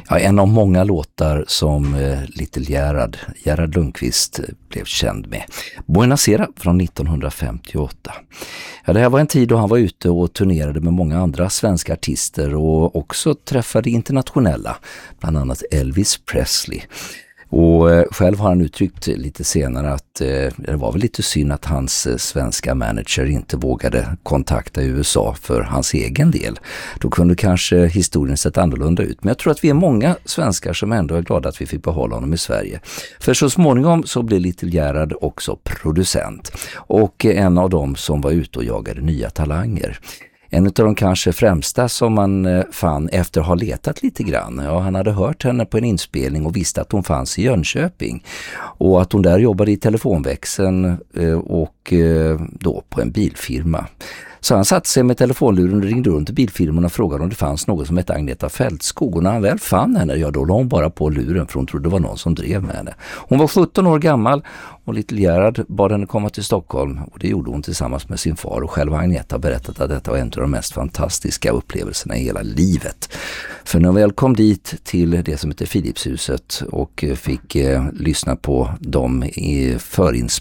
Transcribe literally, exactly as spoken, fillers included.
Ja, en av många låtar som eh, Little Gerhard, Gerhard Lundqvist, blev känd med. Buenasera från nittonhundrafemtioåtta. Ja, det här var en tid då han var ute och turnerade med många andra svenska artister och också träffade internationella, bland annat Elvis Presley. Och eh, själv har han uttryckt lite senare att eh, det var väl lite synd att hans eh, svenska manager inte vågade kontakta U S A för hans egen del. Då kunde kanske historien sett annorlunda ut. Men jag tror att vi är många svenskar som ändå är glada att vi fick behålla honom i Sverige. För så småningom så blev Little Gerhard också producent. Och eh, en av dem som var ute och jagade nya talanger. En av de kanske främsta som man fann efter att ha letat lite grann. Ja, han hade hört henne på en inspelning och visste att hon fanns i Jönköping. Och att hon där jobbade i telefonväxeln och då på en bilfirma. Så han satte sig med telefonluren och ringde runt till bilfirman och frågade om det fanns något som hette Agneta Fältskog. Och när han väl fann henne, ja då la hon bara på luren för hon trodde det var någon som drev med henne. Hon var sjutton år gammal och Little Gerhard bad henne komma till Stockholm. Och det gjorde hon tillsammans med sin far. Och själv har Agneta berättat att detta var en av de mest fantastiska upplevelserna i hela livet. För när hon väl kom dit till det som heter Philipshuset och fick eh, lyssna på dem i förinspelning